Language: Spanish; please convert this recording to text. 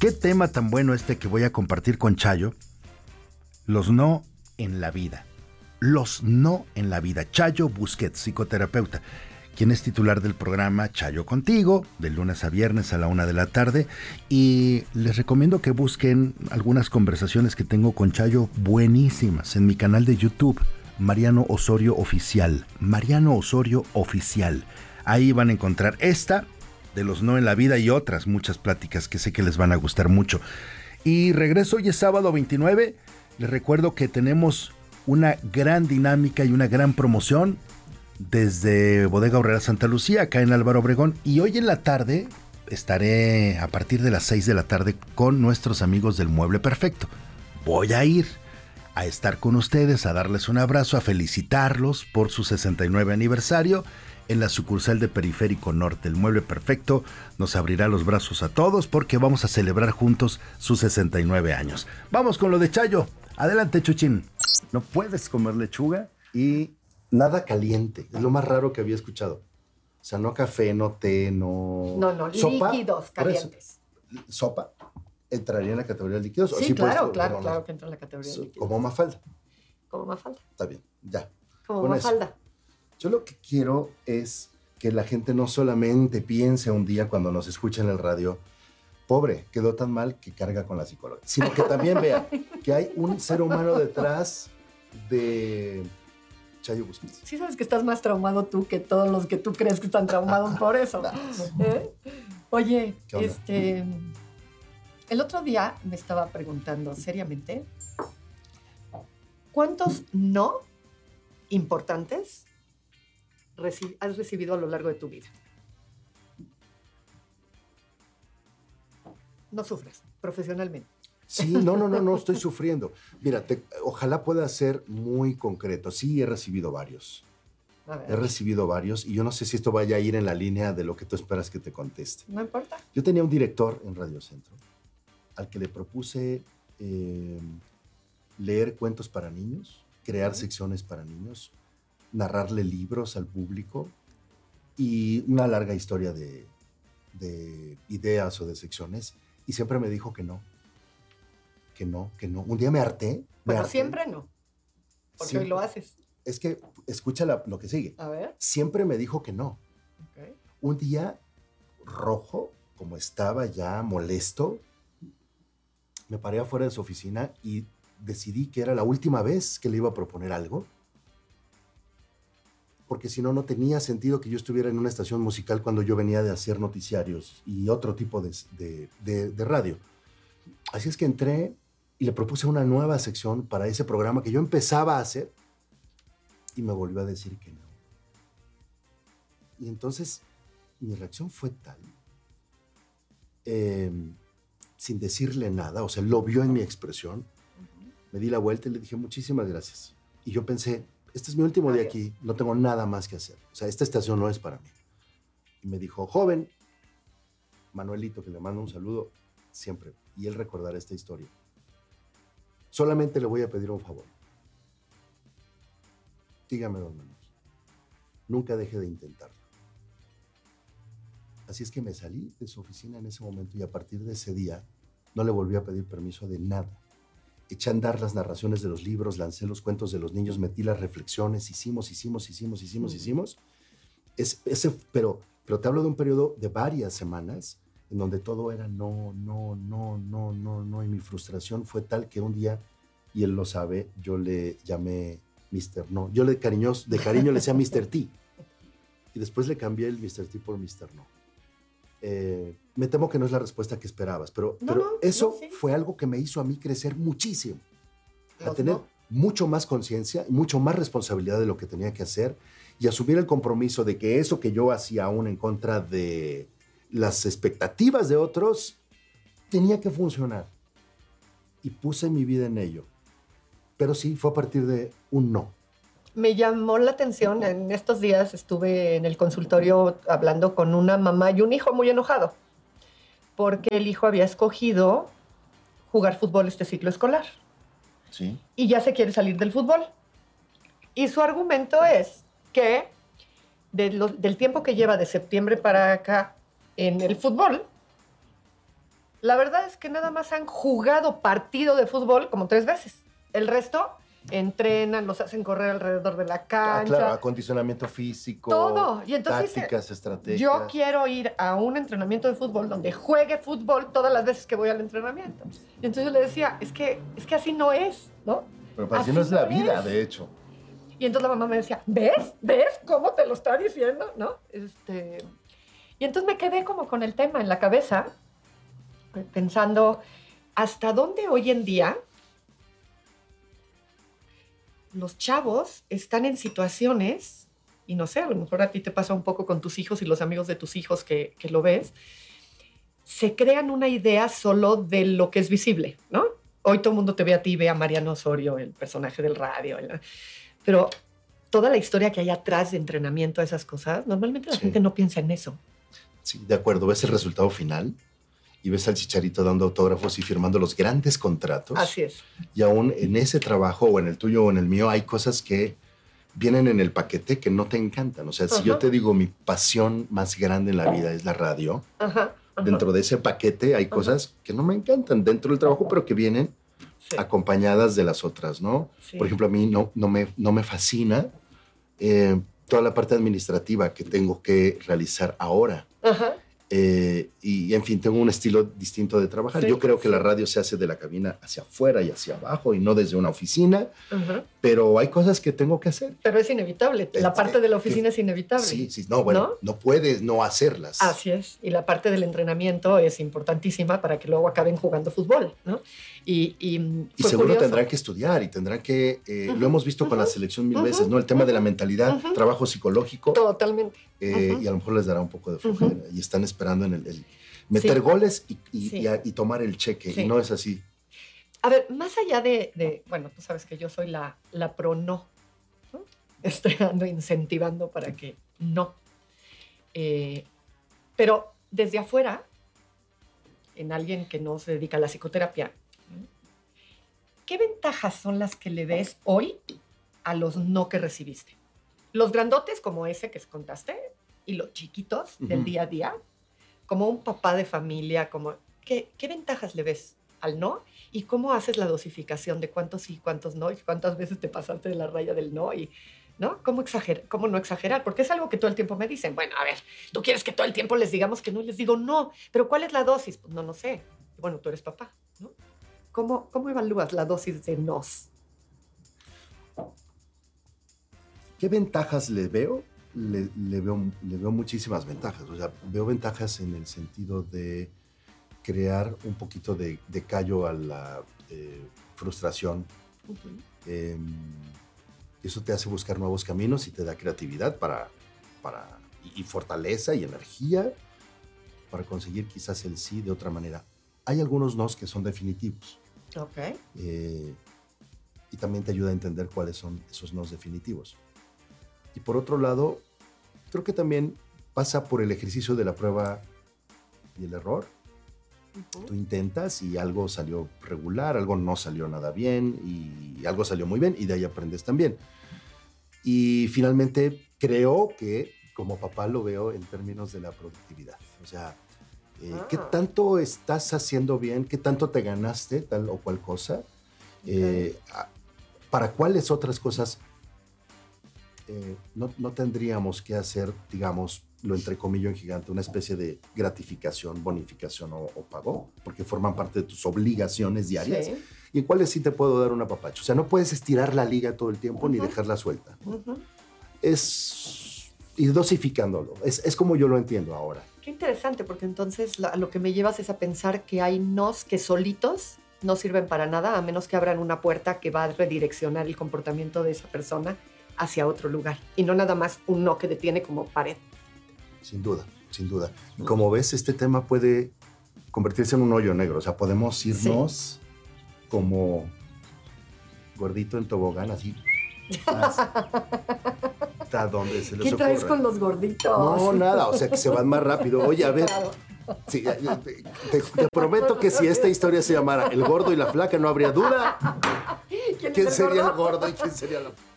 Qué tema tan bueno este que voy a compartir con Chayo. Los no en la vida. Los no en la vida. Chayo Busquets, psicoterapeuta, quien es titular del programa Chayo Contigo, de lunes a viernes a la 1 de la tarde. Y les recomiendo que busquen algunas conversaciones que tengo con Chayo buenísimas en mi canal de YouTube, Mariano Osorio Oficial. Mariano Osorio Oficial. Ahí van a encontrar esta de los no en la vida y otras muchas pláticas que sé que les van a gustar mucho. Y regreso, hoy es sábado 29. Les recuerdo que tenemos una gran dinámica y una gran promoción desde Bodega Aurrera Santa Lucía, acá en Álvaro Obregón. Y hoy en la tarde estaré a partir de las 6 de la tarde con nuestros amigos del Mueble Perfecto. Voy a ir a estar con ustedes, a darles un abrazo, a felicitarlos por su 69 aniversario. En la sucursal de Periférico Norte, el Mueble Perfecto nos abrirá los brazos a todos porque vamos a celebrar juntos sus 69 años. Vamos con lo de Chayo. Adelante, Chuchín. No puedes comer lechuga y nada caliente. Es lo más raro que había escuchado. O sea, no café, no té, no... No, ¿sopa? Líquidos calientes. ¿Sopa entraría en la categoría de líquidos? Sí, claro que entra en la categoría de líquidos. Como Mafalda. Como Mafalda. Está bien, ya. Como con Mafalda. Eso. Yo lo que quiero es que la gente no solamente piense un día cuando nos escucha en el radio, pobre, quedó tan mal que carga con la psicóloga, sino que también vea que hay un ser humano detrás de Chayo Busquets. Sí sabes que estás más traumado tú que todos los que tú crees que están traumados por eso. Oye, el otro día me estaba preguntando seriamente, ¿cuántos no importantes has recibido a lo largo de tu vida? No sufres profesionalmente. Sí, no estoy sufriendo. Mira, ojalá pueda ser muy concreto. Sí, he recibido varios. He recibido varios y yo no sé si esto vaya a ir en la línea de lo que tú esperas que te conteste. No importa. Yo tenía un director en Radio Centro al que le propuse leer cuentos para niños, crear secciones para niños, narrarle libros al público y una larga historia de ideas o de secciones, y siempre me dijo que no. Un día me harté. Siempre no, porque siempre, hoy lo haces. Es que escucha lo que sigue. A ver. Siempre me dijo que no. Okay. Un día, rojo, como estaba ya molesto, me paré afuera de su oficina y decidí que era la última vez que le iba a proponer algo, porque si no, no tenía sentido que yo estuviera en una estación musical cuando yo venía de hacer noticiarios y otro tipo de radio. Así es que entré y le propuse una nueva sección para ese programa que yo empezaba a hacer y me volvió a decir que no. Y entonces mi reacción fue tal, sin decirle nada, o sea, lo vio en mi expresión, me di la vuelta y le dije muchísimas gracias. Y yo pensé, este es mi último día aquí, no tengo nada más que hacer. O sea, esta estación no es para mí. Y me dijo, joven, Manuelito, que le mando un saludo siempre, y él recordará esta historia. Solamente le voy a pedir un favor. Dígame, don Manuel, nunca deje de intentarlo. Así es que me salí de su oficina en ese momento y a partir de ese día no le volví a pedir permiso de nada. Eché a andar las narraciones de los libros, lancé los cuentos de los niños, metí las reflexiones, hicimos. Pero te hablo de un periodo de varias semanas en donde todo era no, y mi frustración fue tal que un día, y él lo sabe, yo le llamé Mr. No. Yo de cariño le decía Mr. T. Y después le cambié el Mr. T por Mr. No. Me temo que no es la respuesta que esperabas, pero eso fue algo que me hizo a mí crecer muchísimo, a tener mucho más conciencia y mucho más responsabilidad de lo que tenía que hacer y asumir el compromiso de que eso que yo hacía aún en contra de las expectativas de otros tenía que funcionar. Y puse mi vida en ello. Pero sí, fue a partir de un no. Me llamó la atención, en estos días estuve en el consultorio hablando con una mamá y un hijo muy enojado, porque el hijo había escogido jugar fútbol este ciclo escolar. Sí. Y ya se quiere salir del fútbol. Y su argumento es que del tiempo que lleva de septiembre para acá en el fútbol, La verdad es que nada más han jugado partido de fútbol como 3 veces. El resto entrenan, los hacen correr alrededor de la cancha. Claro, acondicionamiento físico, Todo. Y entonces tácticas, estrategias. yo quiero ir a un entrenamiento de fútbol donde juegue fútbol todas las veces que voy al entrenamiento. Y entonces yo le decía, es que así no es, ¿no? Pero para así así no es la no vida, es. de hecho. Y entonces la mamá me decía, ¿ves cómo te lo está diciendo? ¿No? Y entonces me quedé como con el tema en la cabeza, pensando, ¿hasta dónde hoy en día los chavos están en situaciones, y no sé, a lo mejor a ti te pasa un poco con tus hijos y los amigos de tus hijos que lo ves, se crean una idea solo de lo que es visible, ¿no? Hoy todo el mundo te ve a ti, ve a Mariano Osorio, el personaje del radio, pero toda la historia que hay atrás de entrenamiento a esas cosas, normalmente la gente no piensa en eso. Sí, de acuerdo. Ves el resultado final y ves al Chicharito dando autógrafos y firmando los grandes contratos. Así es. Y aún en ese trabajo, o en el tuyo o en el mío, hay cosas que vienen en el paquete que no te encantan. O sea, si yo te digo mi pasión más grande en la vida es la radio, dentro de ese paquete hay cosas que no me encantan dentro del trabajo, pero que vienen acompañadas de las otras, ¿no? Sí. Por ejemplo, a mí no me fascina toda la parte administrativa que tengo que realizar ahora. Y, en fin, tengo un estilo distinto de trabajar. Sí, yo creo que la radio se hace de la cabina hacia afuera y hacia abajo y no desde una oficina, pero hay cosas que tengo que hacer. Pero es inevitable. La parte de la oficina es inevitable. Sí, no, bueno, no puedes no hacerlas. Así es. Y la parte del entrenamiento es importantísima para que luego acaben jugando fútbol, ¿no? Y seguro curioso. tendrán que estudiar y tendrán que, lo hemos visto con la selección mil veces, ¿no? El tema de la mentalidad, trabajo psicológico. Totalmente. Y a lo mejor les dará un poco de flojera y están esperando en el meter goles y tomar el cheque, y no es así. A ver, más allá bueno, tú sabes que yo soy la pro no, ¿no? Ando incentivando para que no. Pero desde afuera, en alguien que no se dedica a la psicoterapia, ¿qué ventajas son las que le ves hoy a los no que recibiste? Los grandotes como ese que contaste y los chiquitos del día a día, como un papá de familia, ¿qué ventajas le ves al no? ¿Y cómo haces la dosificación de cuántos sí, cuántos no? ¿Y cuántas veces te pasaste de la raya del no? ¿No? ¿Cómo no exagerar? Porque es algo que todo el tiempo me dicen. Bueno, a ver, ¿tú quieres que todo el tiempo les digamos que no? Y les digo, no. ¿Pero cuál es la dosis? Pues no sé. Bueno, tú eres papá, ¿no? ¿Cómo evalúas la dosis de nos? ¿Qué ventajas le veo? Le veo muchísimas ventajas. O sea, veo ventajas en el sentido de crear un poquito de callo a la frustración. Eso te hace buscar nuevos caminos y te da creatividad y fortaleza y energía para conseguir quizás el sí de otra manera. Hay algunos nos que son definitivos. Ok. Y también te ayuda a entender cuáles son esos nos definitivos. Y por otro lado, creo que también pasa por el ejercicio de la prueba y el error. Tú intentas y algo salió regular, algo no salió nada bien y algo salió muy bien y de ahí aprendes también. Y finalmente creo que como papá lo veo en términos de la productividad. O sea, ¿qué tanto estás haciendo bien? ¿Qué tanto te ganaste tal o cual cosa? ¿Para cuáles otras cosas no tendríamos que hacer, digamos, lo entrecomillo en gigante, una especie de gratificación, bonificación o pago, porque forman parte de tus obligaciones diarias, y en cuáles sí te puedo dar un apapacho? O sea, no puedes estirar la liga todo el tiempo ni dejarla suelta. Es ir dosificándolo. Es como yo lo entiendo ahora. Qué interesante, porque entonces lo que me llevas es a pensar que hay nos que solitos no sirven para nada, a menos que abran una puerta que va a redireccionar el comportamiento de esa persona hacia otro lugar, y no nada más un no que detiene como pared. Sin duda, sin duda. Y como ves, este tema puede convertirse en un hoyo negro. O sea, podemos irnos como gordito en tobogán, así. ¿Hasta dónde se les ocurre? ¿Qué traes con los gorditos? No, nada. O sea, que se van más rápido. Oye, a ver. Claro. Sí, te prometo que si esta historia se llamara El gordo y la flaca, no habría duda. ¿Quién sería el gordo y quién sería la flaca?